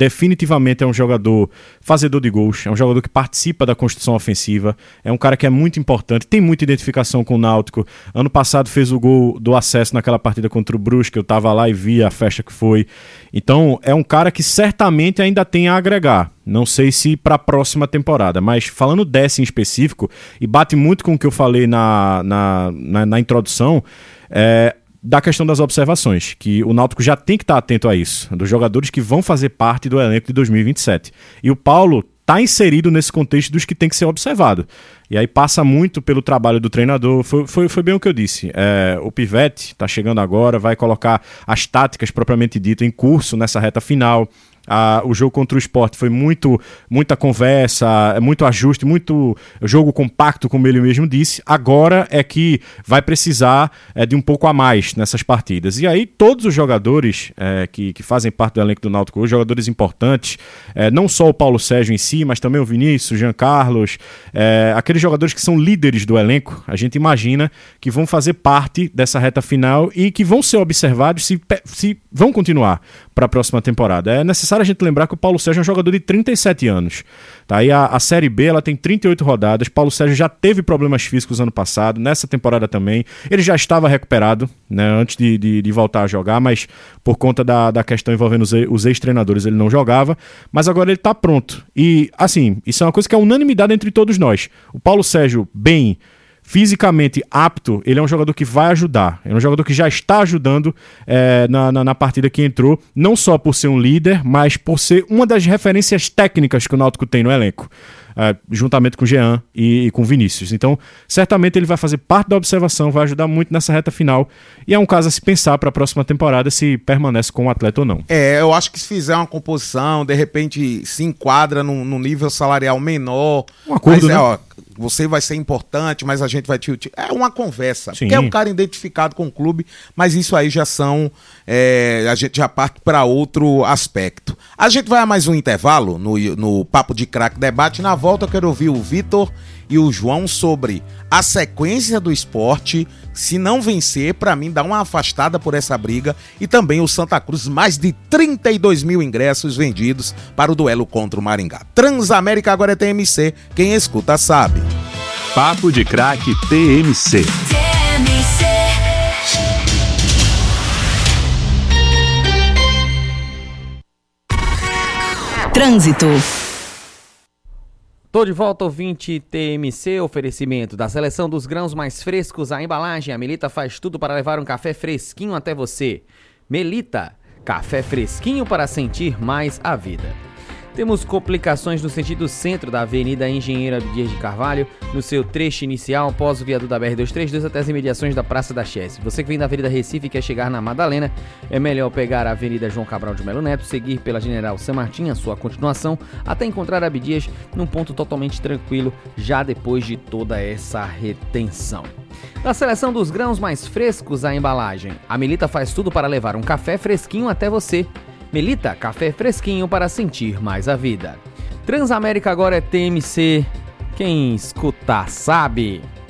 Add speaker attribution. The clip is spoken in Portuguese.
Speaker 1: definitivamente é um jogador fazedor de gols, é um jogador que participa da construção ofensiva, é um cara que é muito importante, tem muita identificação com o Náutico. Ano passado fez o gol do acesso naquela partida contra o Brusque, eu estava lá e vi a festa que foi. Então é um cara que certamente ainda tem a agregar. Não sei se para a próxima temporada, mas falando dessa em específico, e bate muito com o que eu falei na introdução, da questão das observações, que o Náutico já tem que estar atento a isso, dos jogadores que vão fazer parte do elenco de 2027. E o Paulo está inserido nesse contexto dos que tem que ser observado. E aí passa muito pelo trabalho do treinador, foi bem o que eu disse. O Pivete está chegando agora, vai colocar as táticas propriamente dito em curso nessa reta final. O jogo contra o Sport foi muita conversa, muito ajuste, muito jogo compacto, como ele mesmo disse. Agora é que vai precisar de um pouco a mais nessas partidas. E aí todos os jogadores que fazem parte do elenco do Náutico hoje, jogadores importantes, não só o Paulo Sérgio em si, mas também o Vinícius, Jean Carlos, aqueles jogadores que são líderes do elenco, a gente imagina que vão fazer parte dessa reta final e que vão ser observados se vão continuar para a próxima temporada. É necessário a gente lembrar que o Paulo Sérgio é um jogador de 37 anos. Tá? Aí a Série B ela tem 38 rodadas. Paulo Sérgio já teve problemas físicos ano passado, nessa temporada também. Ele já estava recuperado, né, antes de voltar a jogar, mas por conta da questão envolvendo os ex-treinadores ele não jogava. Mas agora ele está pronto. E, assim, isso é uma coisa que é unanimidade entre todos nós. O Paulo Sérgio, bem fisicamente apto, ele é um jogador que vai ajudar. É um jogador que já está ajudando na partida que entrou, não só por ser um líder, mas por ser uma das referências técnicas que o Náutico tem no elenco, juntamente com o Jean e com o Vinícius. Então, certamente ele vai fazer parte da observação, vai ajudar muito nessa reta final, e é um caso a se pensar para a próxima temporada se permanece com o atleta ou não.
Speaker 2: Eu acho que se fizer uma composição, de repente se enquadra num nível salarial menor,
Speaker 1: um acordo,
Speaker 2: mas,
Speaker 1: né?
Speaker 2: Você vai ser importante, mas a gente vai te... É uma conversa.
Speaker 1: Sim.
Speaker 2: Porque é um cara identificado com o clube, mas isso aí já são... a gente já parte para outro aspecto. A gente vai a mais um intervalo no Papo de Craque Debate. Na volta eu quero ouvir o Vitor e o João sobre a sequência do Sport. Se não vencer, para mim, dá uma afastada por essa briga. E também o Santa Cruz, mais de 32 mil ingressos vendidos para o duelo contra o Maringá. Transamérica agora é TMC, quem escuta sabe.
Speaker 3: Papo de Craque TMC.
Speaker 4: Trânsito.
Speaker 5: Tô de volta, ouvinte TMC, oferecimento da seleção dos grãos mais frescos, a embalagem. A Melita faz tudo para levar um café fresquinho até você. Melita, café fresquinho para sentir mais a vida. Temos complicações no sentido centro da Avenida Engenheiro Abdias de Carvalho, no seu trecho inicial, após o viaduto da BR-232 até as imediações da Praça da Chesse. Você que vem da Avenida Recife e quer chegar na Madalena, é melhor pegar a Avenida João Cabral de Melo Neto, seguir pela General San Martin, a sua continuação, até encontrar Abdias num ponto totalmente tranquilo, já depois de toda essa retenção. Da seleção dos grãos mais frescos, a embalagem. A Melita faz tudo para levar um café fresquinho até você. Melita, café fresquinho para sentir mais a vida. Transamérica agora é TMC, quem escuta sabe.